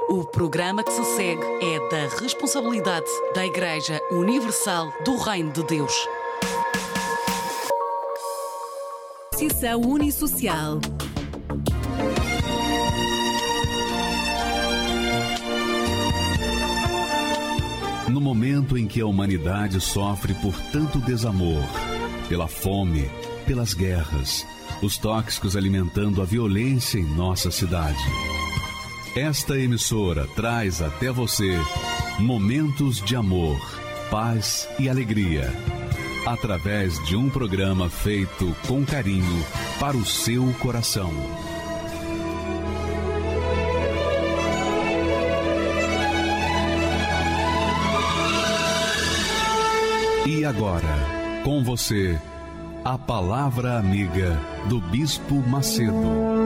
O programa que se segue é da responsabilidade da Igreja Universal do Reino de Deus. Associação Unissocial. No momento em que a humanidade sofre por tanto desamor, pela fome, pelas guerras, os tóxicos alimentando a violência em nossa cidade, esta emissora traz até você momentos de amor, paz e alegria, através de um programa feito com carinho para o seu coração. E agora, com você, a Palavra Amiga do Bispo Macedo.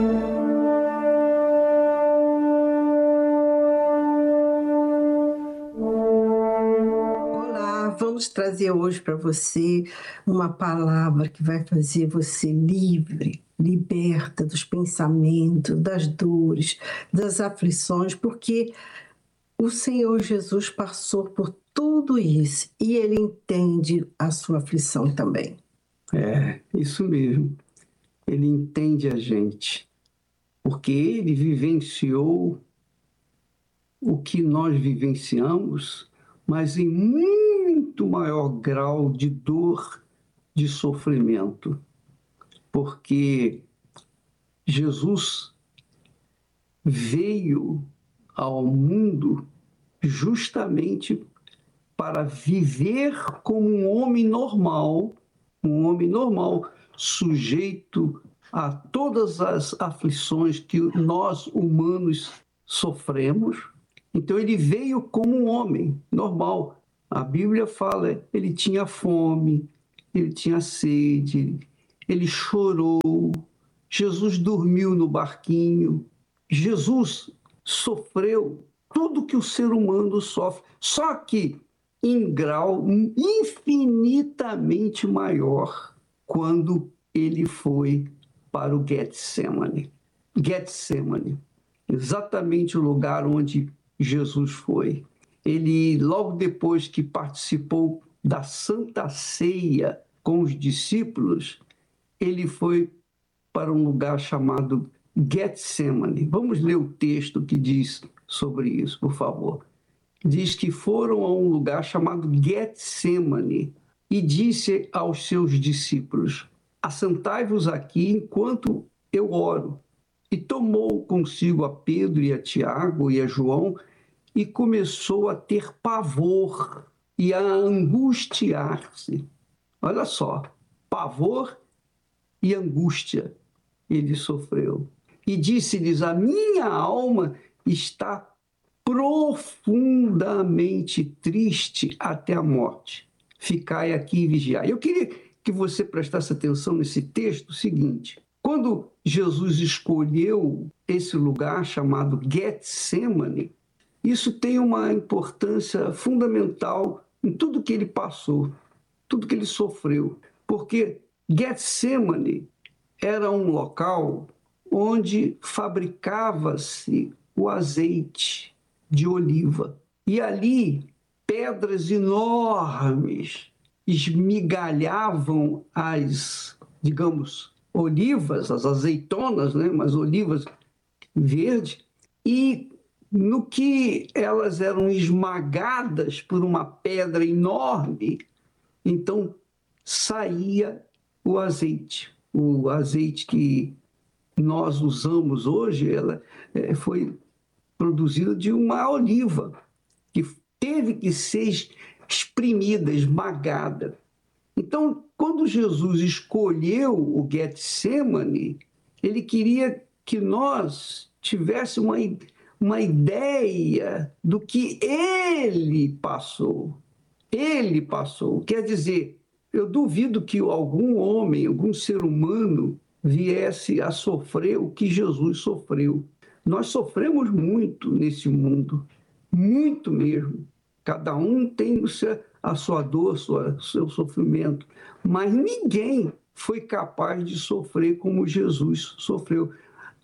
Olá, vamos trazer hoje para você uma palavra que vai fazer você livre, liberta dos pensamentos, das dores, das aflições, porque o Senhor Jesus passou por tudo isso e Ele entende a sua aflição também. É, isso mesmo. Ele entende a gente, porque Ele vivenciou o que nós vivenciamos, mas em muito maior grau de dor, de sofrimento. Porque Jesus veio ao mundo justamente para viver como um homem normal, sujeito a todas as aflições que nós humanos sofremos. Então ele veio como um homem normal. A Bíblia fala, ele tinha fome, ele tinha sede, ele chorou, Jesus dormiu no barquinho, Jesus sofreu tudo que o ser humano sofre, só que em grau infinitamente maior quando ele foi para o Getsemane. Getsemane, exatamente o lugar onde Jesus foi. Ele, logo depois que participou da Santa Ceia com os discípulos, ele foi para um lugar chamado Getsemane. Vamos ler o texto que diz sobre isso, por favor. Diz que foram a um lugar chamado Getsemane e disse aos seus discípulos: assentai-vos aqui enquanto eu oro. E tomou consigo a Pedro e a Tiago e a João e começou a ter pavor e a angustiar-se. Olha só, pavor e angústia ele sofreu. E disse-lhes: a minha alma está profundamente triste até a morte. Ficai aqui e vigiai. Eu queria que você prestasse atenção nesse texto, o seguinte: quando Jesus escolheu esse lugar chamado Getsemane, isso tem uma importância fundamental em tudo que ele passou, tudo que ele sofreu, porque Getsemane era um local onde fabricava-se o azeite de oliva. E ali, pedras enormes esmigalhavam as, digamos, olivas, as azeitonas, né? Mas olivas verdes, e no que elas eram esmagadas por uma pedra enorme, então saía o azeite. O azeite que nós usamos hoje, ela foi produzida de uma oliva, que teve que ser espremida, esmagada. Então, quando Jesus escolheu o Getsemane, ele queria que nós tivéssemos uma ideia do que ele passou. Ele passou. Quer dizer, eu duvido que algum homem, algum ser humano viesse a sofrer o que Jesus sofreu. Nós sofremos muito nesse mundo, muito mesmo. Cada um tem a sua dor, o seu sofrimento, mas ninguém foi capaz de sofrer como Jesus sofreu.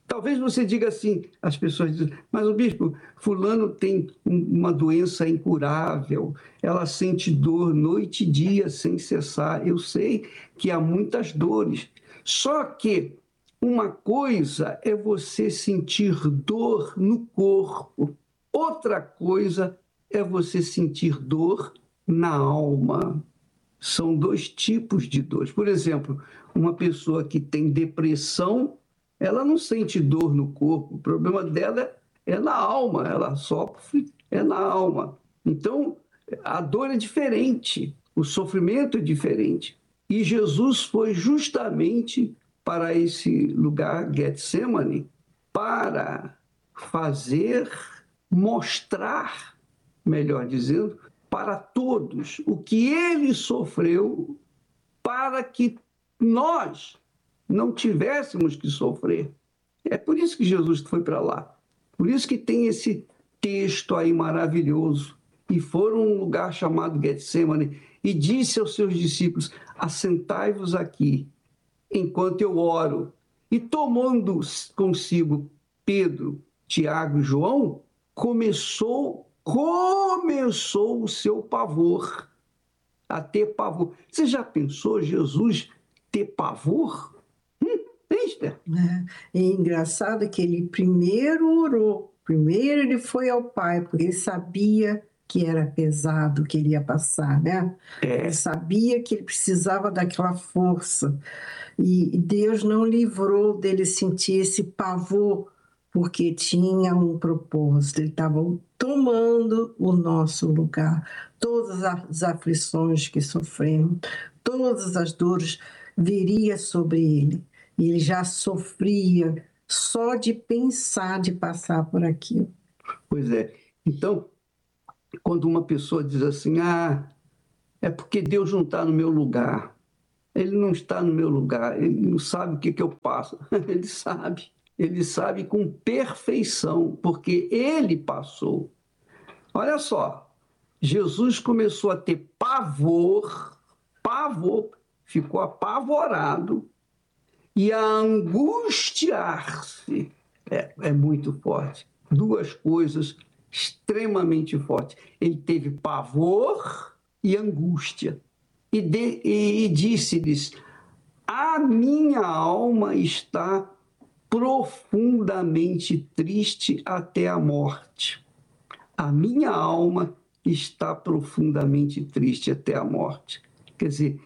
Talvez você diga assim, as pessoas dizem, mas o bispo, fulano tem uma doença incurável, ela sente dor noite e dia sem cessar. Eu sei que há muitas dores, só que uma coisa é você sentir dor no corpo, outra coisa é você sentir dor na alma. São dois tipos de dores. Por exemplo, uma pessoa que tem depressão, ela não sente dor no corpo, o problema dela é na alma, ela sofre na alma. Então, a dor é diferente, o sofrimento é diferente. E Jesus foi justamente para esse lugar, Getsemane, para mostrar, melhor dizendo, para todos o que ele sofreu para que nós não tivéssemos que sofrer. É por isso que Jesus foi para lá. Por isso que tem esse texto aí maravilhoso. E foram a um lugar chamado Getsemane e disse aos seus discípulos, assentai-vos aqui, enquanto eu oro. E tomando consigo Pedro, Tiago e João, começou o seu pavor, a ter pavor. Você já pensou Jesus ter pavor? Esther? É engraçado que ele primeiro orou, primeiro ele foi ao Pai, porque ele sabia que era pesado que ele ia passar, né? Ele sabia que ele precisava daquela força. E Deus não livrou dele sentir esse pavor, porque tinha um propósito. Ele estava tomando o nosso lugar. Todas as aflições que sofremos, todas as dores viria sobre ele. E ele já sofria só de pensar de passar por aquilo. Pois é. Então, quando uma pessoa diz assim, é porque Deus não está no meu lugar. Ele não está no meu lugar, ele não sabe o que eu passo. Ele sabe com perfeição, porque ele passou. Olha só, Jesus começou a ter pavor, ficou apavorado e a angustiar-se. É muito forte. Duas coisas extremamente fortes. Ele teve pavor e angústia. E disse-lhes, a minha alma está profundamente triste até a morte. A minha alma está profundamente triste até a morte. Quer dizer,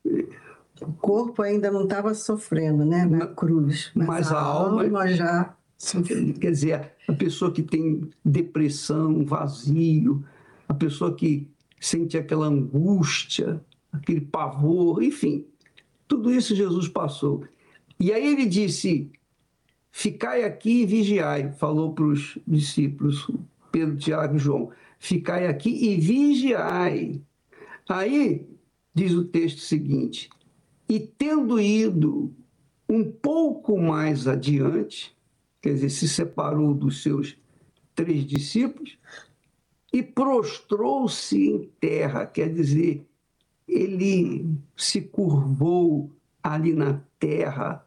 o corpo ainda não estava sofrendo, né, na cruz, mas a alma já sofreu. Quer dizer, a pessoa que tem depressão, vazio, a pessoa que sente aquela angústia, aquele pavor, enfim, tudo isso Jesus passou. E aí ele disse, ficai aqui e vigiai, falou para os discípulos, Pedro, Tiago e João, ficai aqui e vigiai. Aí diz o texto seguinte, e tendo ido um pouco mais adiante, quer dizer, se separou dos seus 3 discípulos e prostrou-se em terra, quer dizer, ele se curvou ali na terra,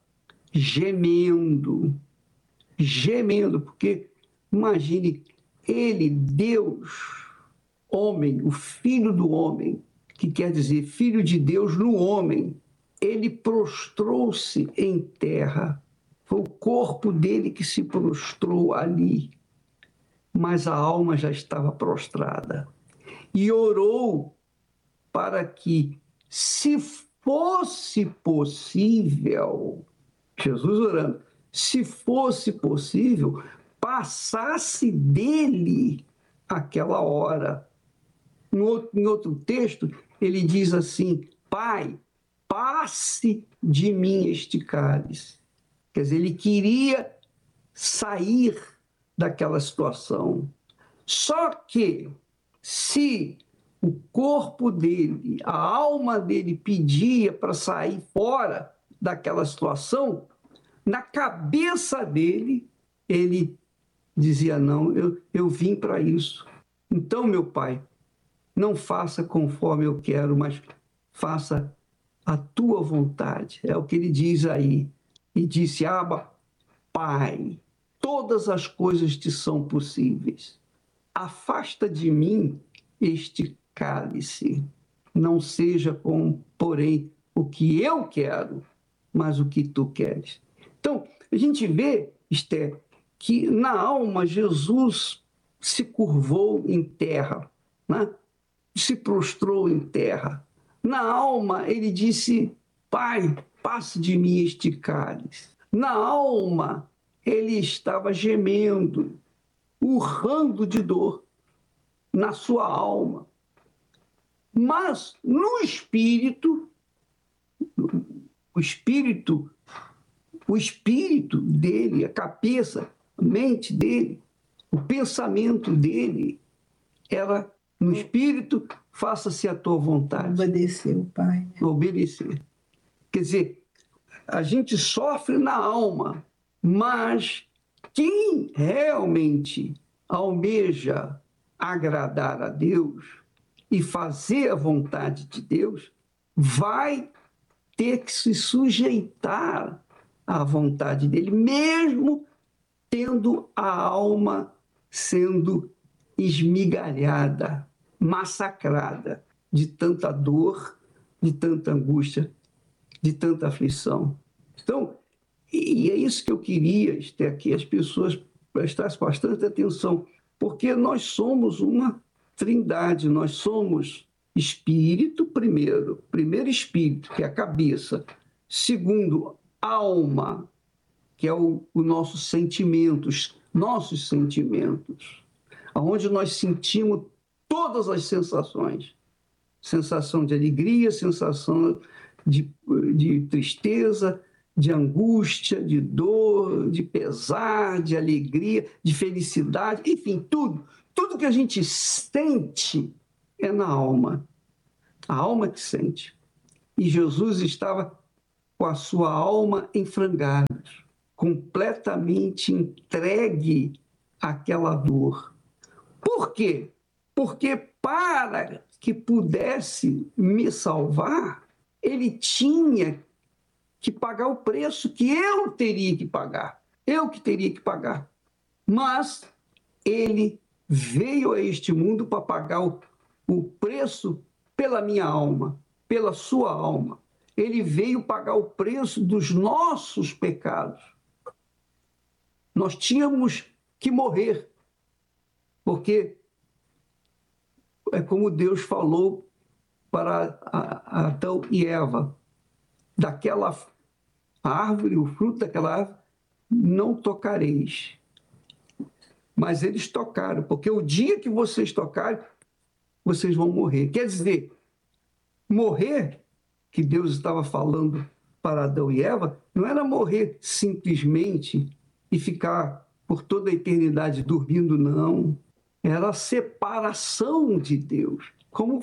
gemendo, porque imagine, ele, Deus, homem, o Filho do homem, que quer dizer Filho de Deus no homem, ele prostrou-se em terra. Foi o corpo dele que se prostrou ali, mas a alma já estava prostrada. E orou para que, se fosse possível, Jesus orando, se fosse possível, passasse dele aquela hora. Em outro texto, ele diz assim, Pai, passe de mim este cálice. Quer dizer, ele queria sair daquela situação. Só que, se o corpo dele, a alma dele pedia para sair fora daquela situação, na cabeça dele, ele dizia, não, eu vim para isso. Então, meu Pai, não faça conforme eu quero, mas faça a tua vontade. É o que ele diz aí. E disse, Abba, Pai, todas as coisas te são possíveis. Afasta de mim este cálice. Não seja porém, o que eu quero, mas o que tu queres. Então, a gente vê, Esther, que na alma Jesus se curvou em terra, né? Se prostrou em terra. Na alma, ele disse, Pai, passe de mim este cálice. Na alma, ele estava gemendo, urrando de dor na sua alma. Mas no espírito, o espírito dele, a cabeça, a mente dele, o pensamento dele era no espírito, faça-se a tua vontade. Obedecer o Pai. Obedecer. Quer dizer, a gente sofre na alma, mas quem realmente almeja agradar a Deus e fazer a vontade de Deus, vai ter que se sujeitar à vontade dele, mesmo tendo a alma sendo esmigalhada, massacrada de tanta dor, de tanta angústia, de tanta aflição. Então, e é isso que eu queria, Esther, que as pessoas prestassem bastante atenção, porque nós somos uma trindade, nós somos espírito, primeiro espírito, que é a cabeça, segundo, alma, que é o nossos sentimentos, onde nós sentimos todas as sensações, sensação de alegria, sensação de tristeza, de angústia, de dor, de pesar, de alegria, de felicidade, enfim, tudo que a gente sente é na alma, a alma que sente. E Jesus estava com a sua alma em frangalhos, completamente entregue àquela dor. Por quê? Porque para que pudesse me salvar, ele tinha que pagar o preço que eu teria que pagar. Eu que teria que pagar. Mas ele veio a este mundo para pagar o preço pela minha alma, pela sua alma. Ele veio pagar o preço dos nossos pecados. Nós tínhamos que morrer, porque é como Deus falou para Adão e Eva, daquela árvore, o fruto daquela árvore, não tocareis. Mas eles tocaram, porque o dia que vocês tocarem, vocês vão morrer. Quer dizer, morrer, que Deus estava falando para Adão e Eva, não era morrer simplesmente e ficar por toda a eternidade dormindo, não. Era a separação de Deus, como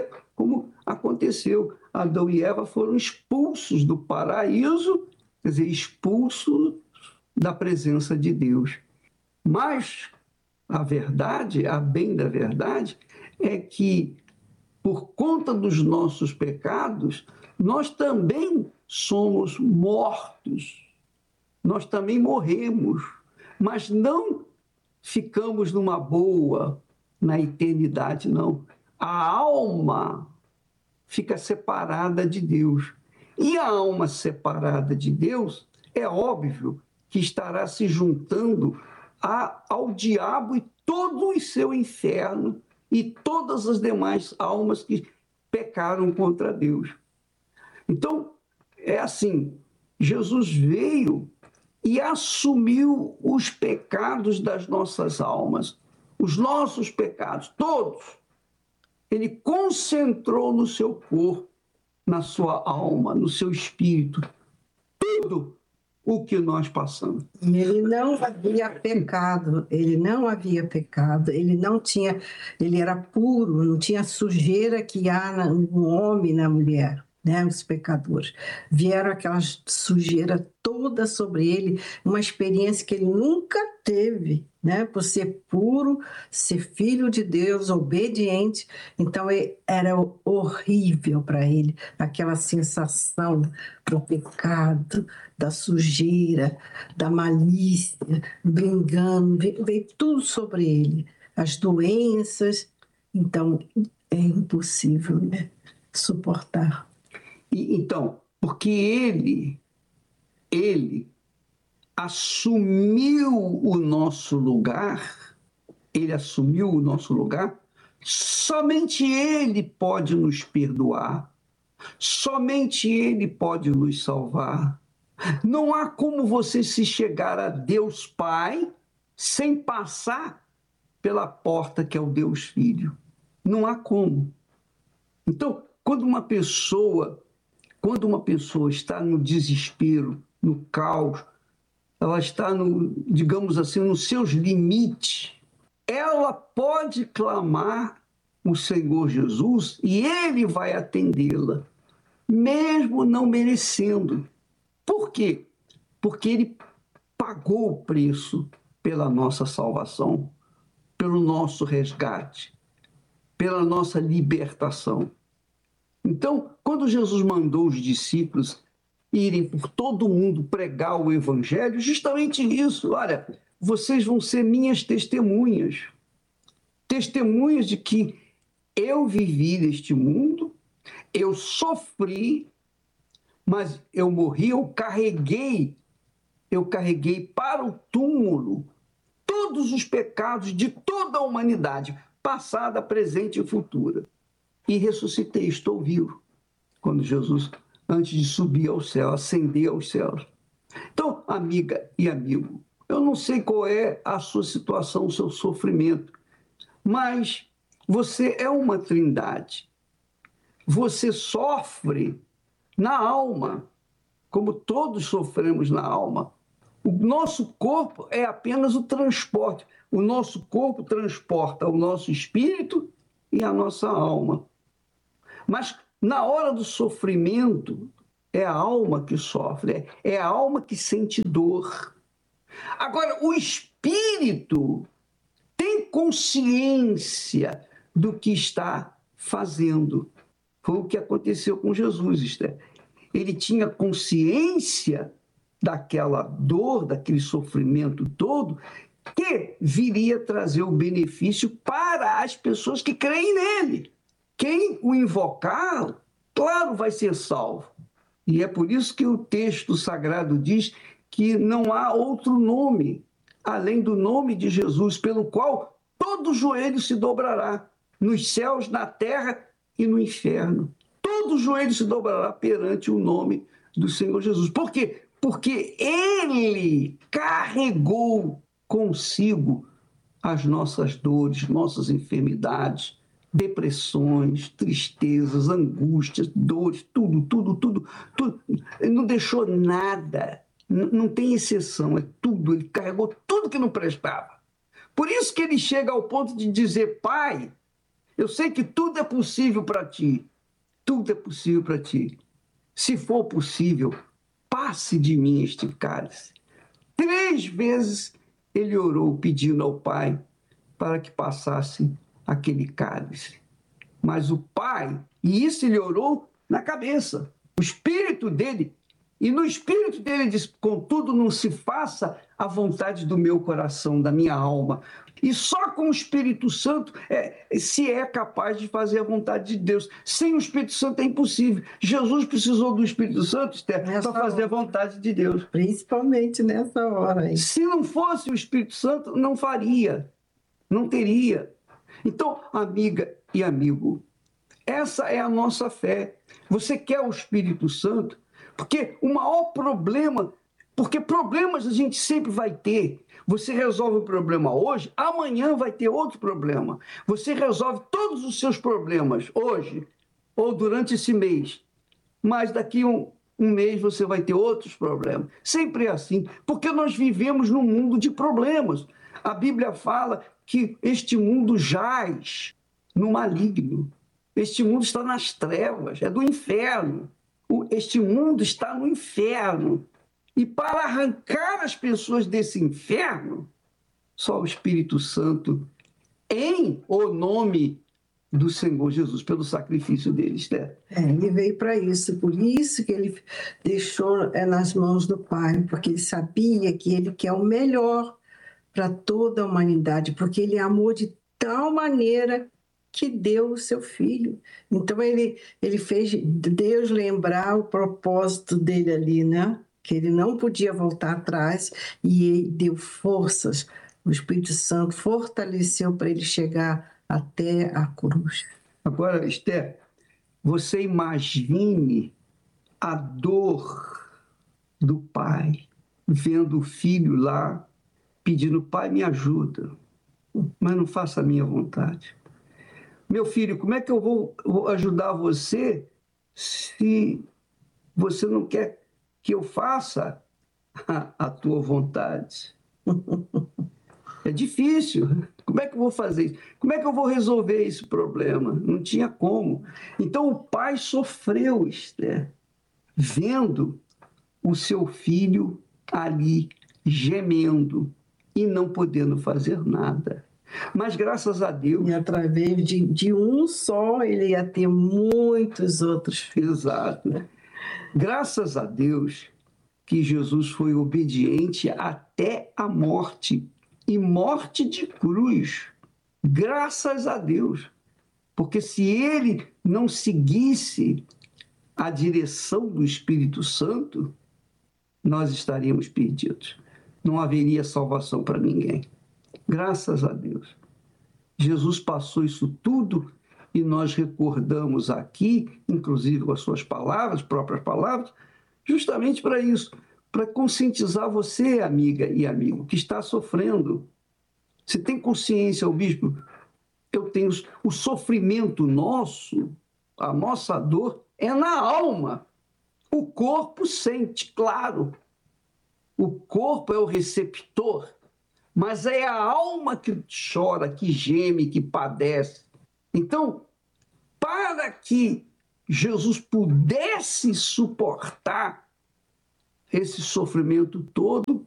aconteceu. Adão e Eva foram expulsos do paraíso, quer dizer, expulsos da presença de Deus. Mas a verdade, a bem da verdade, é que, por conta dos nossos pecados, nós também somos mortos, nós também morremos, mas não ficamos numa boa na eternidade, não. A alma fica separada de Deus. E a alma separada de Deus, é óbvio que estará se juntando ao diabo e todo o seu inferno e todas as demais almas que pecaram contra Deus. Então, é assim, Jesus veio e assumiu os pecados das nossas almas, os nossos pecados, todos. Ele concentrou no seu corpo, na sua alma, no seu espírito, tudo o que nós passamos. E ele não havia pecado, ele era puro, não tinha sujeira que há no homem e na mulher. né, os pecadores. Vieram aquela sujeira toda sobre ele, uma experiência que ele nunca teve, né, por ser puro, ser filho de Deus, obediente. Então era horrível para ele, aquela sensação do pecado, da sujeira, da malícia, do engano, veio tudo sobre ele, as doenças. Então é impossível, né, suportar. Então, porque ele assumiu o nosso lugar, somente ele pode nos perdoar, somente ele pode nos salvar. Não há como você se chegar a Deus Pai sem passar pela porta que é o Deus Filho. Não há como. Então, quando uma pessoa está no desespero, no caos, ela está, digamos assim, nos seus limites, ela pode clamar o Senhor Jesus e Ele vai atendê-la, mesmo não merecendo. Por quê? Porque Ele pagou o preço pela nossa salvação, pelo nosso resgate, pela nossa libertação. Então, quando Jesus mandou os discípulos irem por todo mundo pregar o Evangelho, justamente isso, olha, vocês vão ser minhas testemunhas, testemunhas de que eu vivi neste mundo, eu sofri, mas eu morri, eu carreguei para o túmulo todos os pecados de toda a humanidade, passada, presente e futura. E ressuscitei, estou vivo. Quando Jesus, antes de subir ao céu, ascender aos céus. Então, amiga e amigo, eu não sei qual é a sua situação, o seu sofrimento, mas você é uma trindade. Você sofre na alma, como todos sofremos na alma. O nosso corpo é apenas o transporte. O nosso corpo transporta o nosso espírito e a nossa alma. Mas na hora do sofrimento, é a alma que sofre, é a alma que sente dor. Agora, o espírito tem consciência do que está fazendo. Foi o que aconteceu com Jesus, Esther. Ele tinha consciência daquela dor, daquele sofrimento todo, que viria trazer o benefício para as pessoas que creem nele. Quem o invocar, claro, vai ser salvo. E é por isso que o texto sagrado diz que não há outro nome, além do nome de Jesus, pelo qual todo joelho se dobrará, nos céus, na terra e no inferno. Todo joelho se dobrará perante o nome do Senhor Jesus. Por quê? Porque Ele carregou consigo as nossas dores, nossas enfermidades, depressões, tristezas, angústias, dores, tudo. Ele não deixou nada, não tem exceção, é tudo. Ele carregou tudo que não prestava. Por isso que ele chega ao ponto de dizer: Pai, eu sei que tudo é possível para ti, tudo é possível para ti. Se for possível, passe de mim este cálice. 3 vezes ele orou pedindo ao Pai para que passasse aquele cálice. Mas o Pai, e isso ele orou na cabeça, o espírito dele, e no espírito dele ele diz: contudo, não se faça a vontade do meu coração, da minha alma. E só com o Espírito Santo se é capaz de fazer a vontade de Deus. Sem o Espírito Santo é impossível. Jesus precisou do Espírito Santo, Esther, para fazer a vontade de Deus. Principalmente nessa hora, hein? Se não fosse o Espírito Santo, não faria, não teria. Então, amiga e amigo, essa é a nossa fé. Você quer o Espírito Santo? Porque o maior problema, porque problemas a gente sempre vai ter. Você resolve o problema hoje, amanhã vai ter outro problema. Você resolve todos os seus problemas hoje ou durante esse mês, mas daqui um mês você vai ter outros problemas. Sempre é assim, porque nós vivemos num mundo de problemas. A Bíblia fala que este mundo jaz no maligno. Este mundo está nas trevas, é do inferno. Este mundo está no inferno. E para arrancar as pessoas desse inferno, só o Espírito Santo, em o nome do Senhor Jesus, pelo sacrifício dele, Esther. Ele veio para isso, por isso que ele deixou nas mãos do Pai, porque ele sabia que ele quer o melhor para toda a humanidade, porque ele amou de tal maneira que deu o seu filho. Então ele fez Deus lembrar o propósito dele ali, né? Que ele não podia voltar atrás, e ele deu forças. O Espírito Santo fortaleceu para ele chegar até a cruz. Agora, Esther, você imagine a dor do pai vendo o filho lá pedindo: pai, me ajuda, mas não faça a minha vontade. Meu filho, como é que eu vou ajudar você se você não quer que eu faça a tua vontade? É difícil. Como é que eu vou fazer isso? Como é que eu vou resolver esse problema? Não tinha como. Então o pai sofreu, Esther, vendo o seu filho ali gemendo e não podendo fazer nada. Mas graças a Deus... E através de um só, ele ia ter muitos outros filhos. Exato. Graças a Deus que Jesus foi obediente até a morte, e morte de cruz. Graças a Deus. Porque se ele não seguisse a direção do Espírito Santo, nós estaríamos perdidos. Não haveria salvação para ninguém. Graças a Deus. Jesus passou isso tudo e nós recordamos aqui, inclusive com as suas palavras, próprias palavras, justamente para isso, para conscientizar você, amiga e amigo, que está sofrendo. Você tem consciência, o bispo? Eu tenho. O sofrimento nosso, a nossa dor, é na alma. O corpo sente, claro. O corpo é o receptor, mas é a alma que chora, que geme, que padece. Então, para que Jesus pudesse suportar esse sofrimento todo,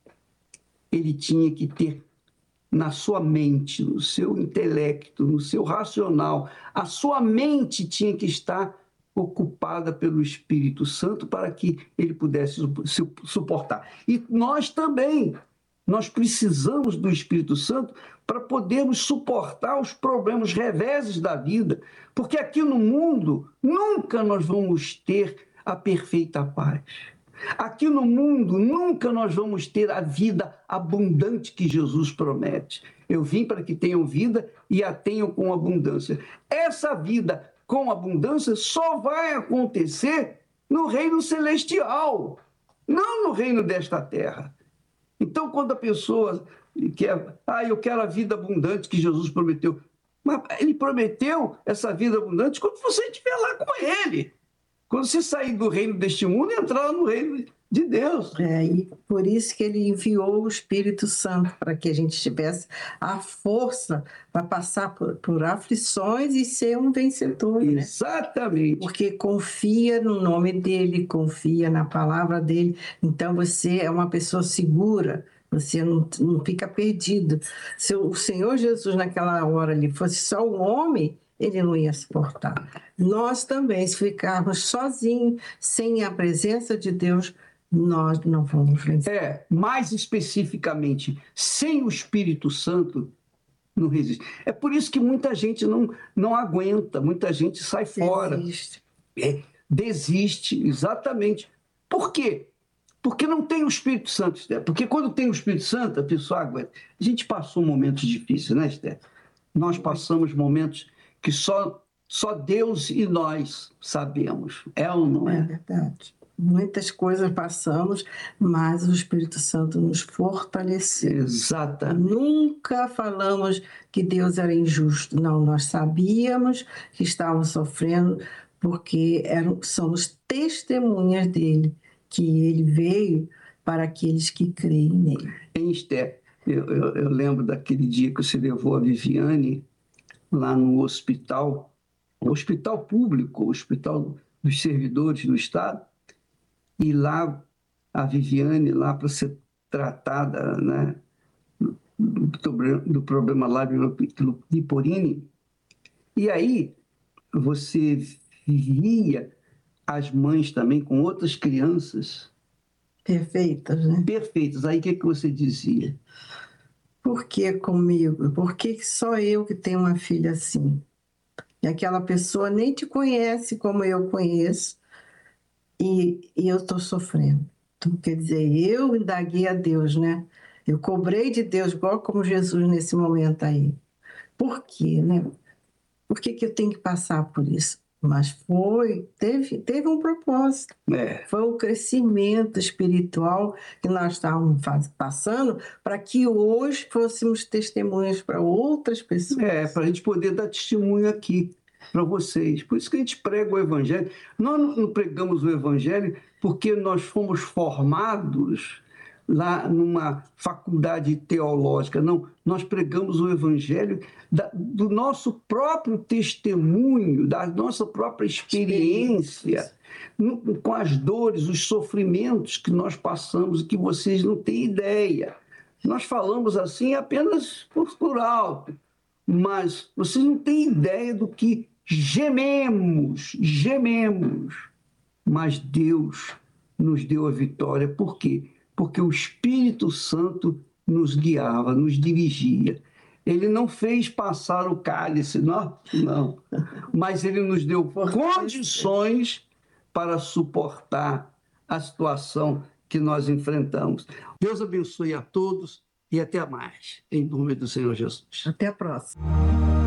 ele tinha que ter na sua mente, no seu intelecto, no seu racional, a sua mente tinha que estar ocupada pelo Espírito Santo para que ele pudesse suportar. E nós também, nós precisamos do Espírito Santo para podermos suportar os problemas, reveses da vida, porque aqui no mundo nunca nós vamos ter a perfeita paz. Aqui no mundo, nunca nós vamos ter a vida abundante que Jesus promete. Eu vim para que tenham vida e a tenham com abundância. Essa vida com abundância só vai acontecer no reino celestial, não no reino desta terra. Então, quando a pessoa quer, eu quero a vida abundante que Jesus prometeu, mas ele prometeu essa vida abundante quando você estiver lá com ele. Quando você sair do reino deste mundo e entrar no reino de Deus. E por isso que ele enviou o Espírito Santo, para que a gente tivesse a força para passar por aflições e ser um vencedor. Exatamente. Né? Porque confia no nome dele, confia na palavra dele. Então você é uma pessoa segura, você não fica perdido. Se o Senhor Jesus naquela hora ali fosse só um homem, ele não ia suportar. Nós também, se ficarmos sozinhos, sem a presença de Deus, nós não vamos vencer. Mais especificamente, sem o Espírito Santo, não resiste. É por isso que muita gente não aguenta, muita gente sai fora. Desiste, exatamente. Por quê? Porque não tem o Espírito Santo, Esther. Porque quando tem o Espírito Santo, a pessoa aguenta. A gente passou momentos difíceis, né, Esther? Nós passamos momentos que só Deus e nós sabemos. É ou não é? É verdade. Muitas coisas passamos, mas o Espírito Santo nos fortaleceu. Exatamente. Nunca falamos que Deus era injusto. Não, nós sabíamos que estávamos sofrendo porque somos testemunhas dele, que ele veio para aqueles que creem nele. Em Esther, eu lembro daquele dia que você levou a Viviane lá no hospital, o hospital público, o hospital dos servidores do Estado, e lá a Viviane, lá para ser tratada, né, do problema lábio liporine. E aí você via as mães também com outras crianças Perfeitas, né? perfeitas. Aí o que você dizia? Por que comigo? Por que só eu que tenho uma filha assim? E aquela pessoa nem te conhece como eu conheço e eu estou sofrendo. Então, quer dizer, eu indaguei a Deus, né? Eu cobrei de Deus, igual como Jesus nesse momento aí. Por quê, né? Por que eu tenho que passar por isso? Mas teve um propósito. Foi um crescimento espiritual que nós estávamos passando para que hoje fôssemos testemunhas para outras pessoas. Para a gente poder dar testemunho aqui para vocês. Por isso que a gente prega o Evangelho. Nós não pregamos o Evangelho porque nós fomos formados lá numa faculdade teológica. Não, nós pregamos o Evangelho do nosso próprio testemunho, da nossa própria experiência, com as dores, os sofrimentos que nós passamos e que vocês não têm ideia. Nós falamos assim apenas por alto, mas vocês não têm ideia do que gememos. Mas Deus nos deu a vitória. Por quê? Porque o Espírito Santo nos guiava, nos dirigia. Ele não fez passar o cálice, não, mas ele nos deu condições para suportar a situação que nós enfrentamos. Deus abençoe a todos e até mais, em nome do Senhor Jesus. Até a próxima.